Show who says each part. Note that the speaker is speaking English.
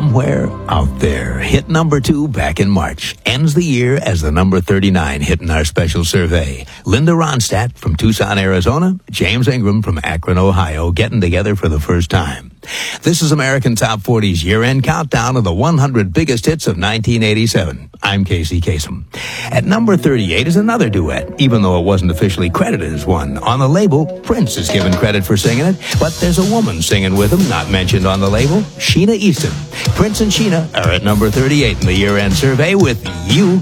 Speaker 1: Somewhere Out There hit number 2 back in March. Ends the year as the number 39 hit in our special survey. Linda Ronstadt from Tucson, Arizona, James Ingram from Akron, Ohio, getting together for the first time. This is American Top 40's year-end countdown of the 100 biggest hits of 1987. I'm Casey Kasem. At number 38 is another duet, even though it wasn't officially credited as one. On the label, Prince is given credit for singing it, but there's a woman singing with him, not mentioned on the label, Sheena Easton. Prince and Sheena are at number 38 in the year-end survey with You